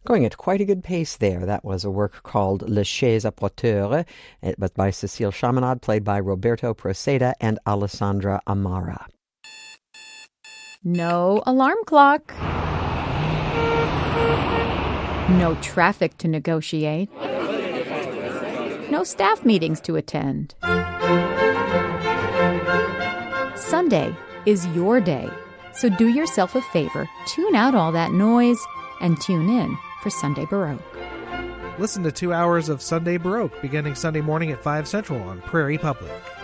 Going at quite a good pace there. That was a work called Le Chaise à Porteur. It was by Cécile Chaminade, played by Roberto Proceda and Alessandra Amara. No alarm clock. No traffic to negotiate. No staff meetings to attend. Sunday is your day, so do yourself a favor, tune out all that noise, and tune in for Sunday Baroque. Listen to 2 hours of Sunday Baroque beginning Sunday morning at 5 Central on Prairie Public.